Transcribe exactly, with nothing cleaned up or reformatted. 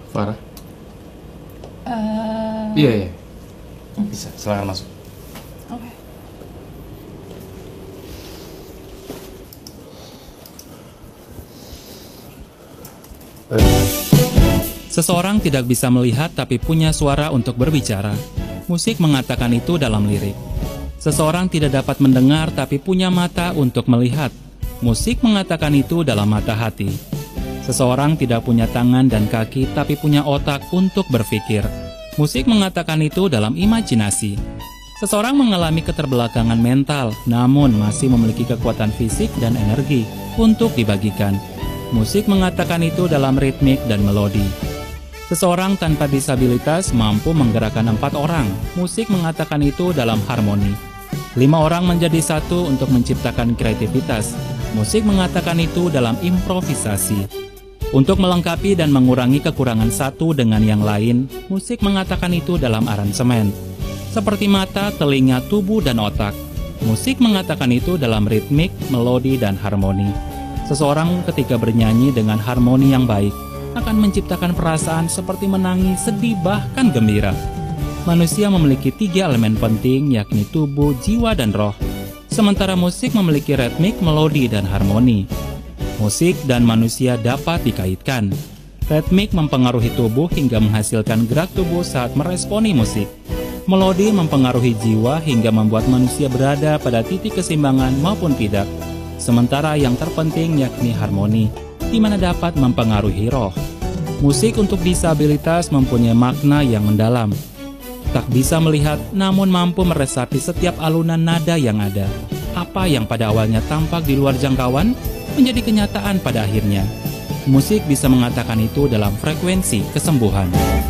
Farah? Uh, Iya, iya. Bisa, silakan masuk. Oke. Seseorang tidak bisa melihat tapi punya suara untuk berbicara. Musik mengatakan itu dalam lirik. Seseorang tidak dapat mendengar tapi punya mata untuk melihat. Musik mengatakan itu dalam mata hati. Seseorang tidak punya tangan dan kaki tapi punya otak untuk berpikir. Musik mengatakan itu dalam imajinasi. Seseorang mengalami keterbelakangan mental, namun masih memiliki kekuatan fisik dan energi untuk dibagikan. Musik mengatakan itu dalam ritmik dan melodi. Seseorang tanpa disabilitas mampu menggerakkan empat orang. Musik mengatakan itu dalam harmoni. Lima orang menjadi satu untuk menciptakan kreativitas. Musik mengatakan itu dalam improvisasi. Untuk melengkapi dan mengurangi kekurangan satu dengan yang lain, musik mengatakan itu dalam aransemen. Seperti mata, telinga, tubuh, dan otak. Musik mengatakan itu dalam ritmik, melodi, dan harmoni. Seseorang ketika bernyanyi dengan harmoni yang baik akan menciptakan perasaan seperti menangis, sedih, bahkan gembira. Manusia memiliki tiga elemen penting, yakni tubuh, jiwa, dan roh. Sementara musik memiliki ritmik, melodi, dan harmoni. Musik dan manusia dapat dikaitkan. Ritmik mempengaruhi tubuh hingga menghasilkan gerak tubuh saat meresponi musik. Melodi mempengaruhi jiwa hingga membuat manusia berada pada titik keseimbangan maupun tidak. Sementara yang terpenting yakni harmoni, di mana dapat mempengaruhi roh. Musik untuk disabilitas mempunyai makna yang mendalam. Tak bisa melihat, namun mampu meresapi setiap alunan nada yang ada. Apa yang pada awalnya tampak di luar jangkauan, menjadi kenyataan pada akhirnya. Musik bisa mengatakan itu dalam frekuensi kesembuhan.